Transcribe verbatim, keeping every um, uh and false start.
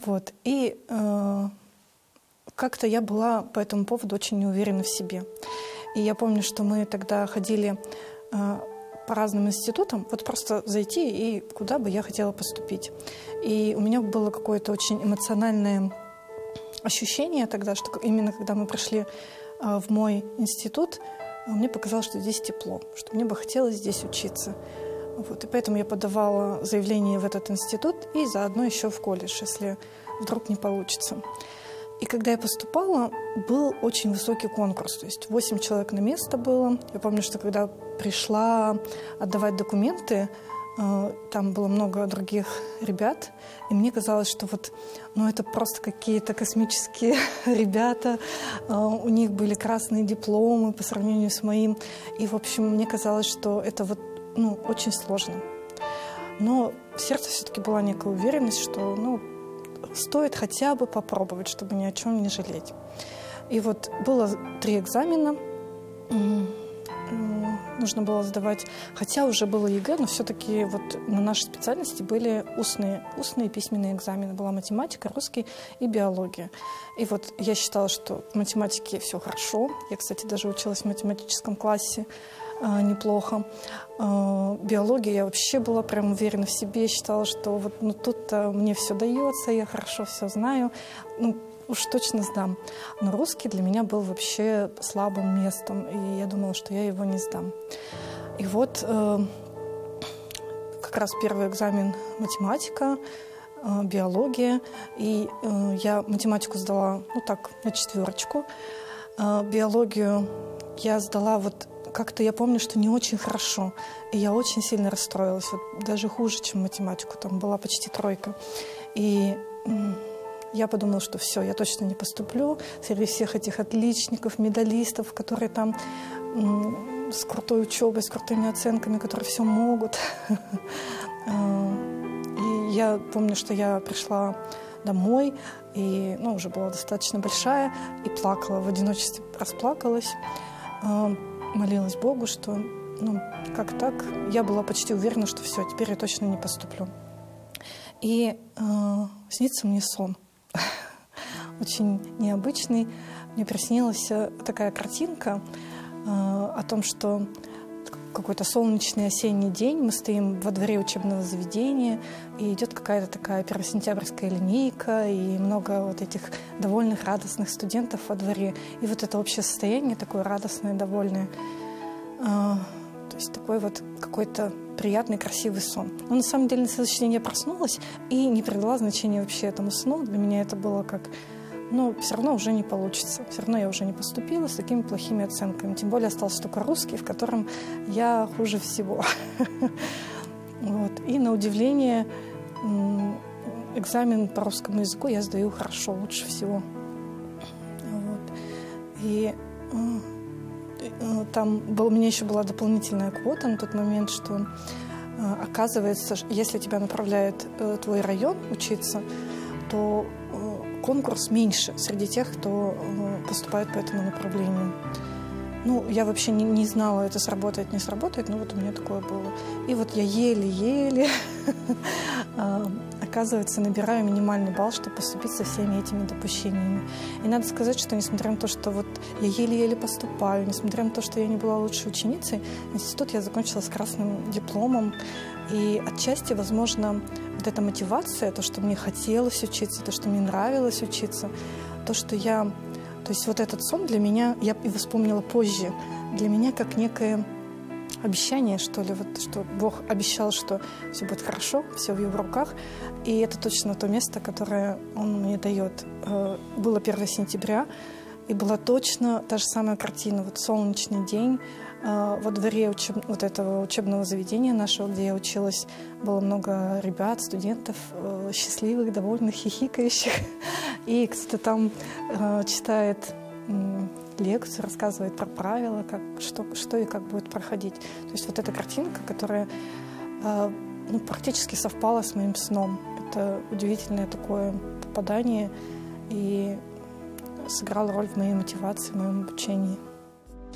Вот. И э, как-то я была по этому поводу очень неуверена в себе. И я помню, что мы тогда ходили э, по разным институтам, вот просто зайти и куда бы я хотела поступить. И у меня было какое-то очень эмоциональное ощущение тогда, что именно когда мы пришли э, в мой институт, мне показалось, что здесь тепло, что мне бы хотелось здесь учиться. Вот. И поэтому я подавала заявление в этот институт и заодно еще в колледж, если вдруг не получится. И когда я поступала, был очень высокий конкурс, то есть восемь человек на место было. Я помню, что когда пришла отдавать документы, там было много других ребят, и мне казалось, что вот, ну, это просто какие-то космические ребята, у них были красные дипломы по сравнению с моим, и, в общем, мне казалось, что это вот, ну, очень сложно. Но в сердце все-таки была некая уверенность, что, ну, стоит хотя бы попробовать, чтобы ни о чем не жалеть. И вот было три экзамена, нужно было сдавать, хотя уже было ЕГЭ, но все-таки вот на нашей специальности были устные, устные и письменные экзамены. Была математика, русский и биология. И вот я считала, что в математике все хорошо. Я, кстати, даже училась в математическом классе э, неплохо. Э, биология я вообще была прям уверена в себе, считала, что вот ну, тут-то мне все дается, я хорошо все знаю. Ну, уж точно сдам. Но русский для меня был вообще слабым местом, и я думала, что я его не сдам. И вот э, как раз первый экзамен математика, э, биология, и э, я математику сдала, ну так, на четверочку. Э, биологию я сдала вот как-то, я помню, что не очень хорошо, и я очень сильно расстроилась, вот даже хуже, чем математику, там была почти тройка. И я подумала, что все, я точно не поступлю среди всех этих отличников, медалистов, которые там м, с крутой учебой, с крутыми оценками, которые все могут. И я помню, что я пришла домой, и ну, уже была достаточно большая, и плакала, в одиночестве расплакалась, молилась Богу, что ну, как так, я была почти уверена, что все, теперь я точно не поступлю. И э, снится мне сон. Очень необычный. Мне приснилась такая картинка э, о том, что какой-то солнечный осенний день, мы стоим во дворе учебного заведения, и идет какая-то такая первосентябрьская линейка, и много вот этих довольных, радостных студентов во дворе. И вот это общее состояние такое радостное, довольное. Э, то есть такой вот какой-то приятный, красивый сон. Но на самом деле на следующий день я проснулась и не придала значения вообще этому сну. Для меня это было как, ну, все равно уже не получится. Все равно я уже не поступила с такими плохими оценками. Тем более остался только русский, в котором я хуже всего. И на удивление экзамен по русскому языку я сдаю хорошо, лучше всего. И там был, у меня еще была дополнительная квота на тот момент, что э, оказывается, если тебя направляет э, твой район учиться, то э, конкурс меньше среди тех, кто э, поступает по этому направлению. Ну, я вообще не, не знала, это сработает, не сработает, но вот у меня такое было. И вот я еле-еле, оказывается, набираю минимальный балл, чтобы поступить со всеми этими допущениями. И надо сказать, что несмотря на то, что вот я еле-еле поступаю, несмотря на то, что я не была лучшей ученицей, институт я закончила с красным дипломом. И отчасти, возможно, вот эта мотивация, то, что мне хотелось учиться, то, что мне нравилось учиться, то, что я... То есть вот этот сон для меня, я его вспомнила позже, для меня как некое обещание, что ли, вот, что Бог обещал, что все будет хорошо, все в Его руках. И это точно то место, которое Он мне дает. Было первое сентября, и была точно та же самая картина. Вот солнечный день, во дворе учеб... вот этого учебного заведения нашего, где я училась, было много ребят, студентов, счастливых, довольных, хихикающих. И кто-то там читает лекцию, рассказывает про правила, как, что, что и как будет проходить. То есть вот эта картинка, которая ну, практически совпала с моим сном. Это удивительное такое попадание и сыграло роль в моей мотивации, в моем обучении.